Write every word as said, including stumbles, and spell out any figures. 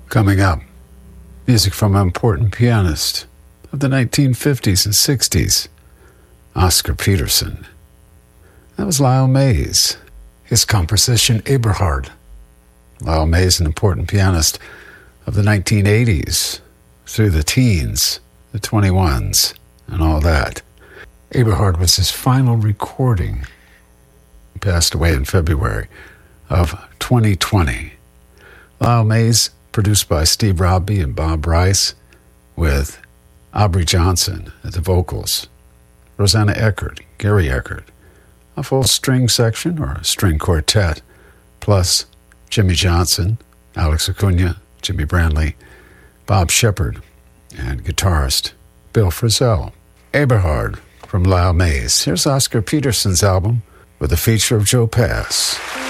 Coming up, music from an important pianist of the nineteen fifties and sixties, Oscar Peterson. That was Lyle Mays, his composition Eberhard. Lyle Mays, an important pianist of the nineteen eighties through the teens, the twenty-ones, and all that. Eberhard was his final recording. He passed away in February of twenty twenty. Lyle Mays, produced by Steve Roby and Bob Rice, with Aubrey Johnson at the vocals, Rosanna Eckert, Gary Eckert, a full string section or a string quartet, plus Jimmy Johnson, Alex Acuna, Jimmy Brantley, Bob Shepard, and guitarist Bill Frisell. Eberhard from Lyle Mays. Here's Oscar Peterson's album with a feature of Joe Pass.